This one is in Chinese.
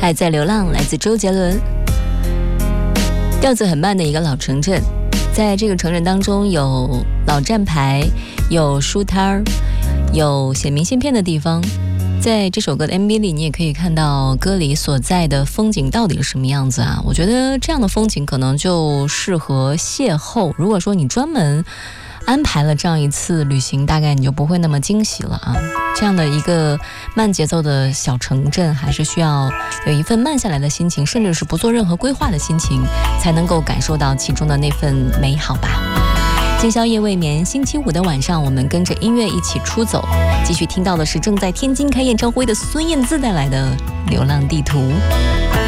还在流浪，来自周杰伦。调子很慢的一个老城镇，在这个城镇当中有老站牌，有书摊儿，有写明信片的地方。在这首歌的 MV 里，你也可以看到歌里所在的风景到底是什么样子啊？我觉得这样的风景可能就适合邂逅。如果说你专门安排了这样一次旅行，大概你就不会那么惊喜了啊。这样的一个慢节奏的小城镇，还是需要有一份慢下来的心情，甚至是不做任何规划的心情，才能够感受到其中的那份美好吧。今宵夜未眠，星期五的晚上，我们跟着音乐一起出走，继续听到的是正在天津开演唱会的孙燕姿带来的《流浪地图》。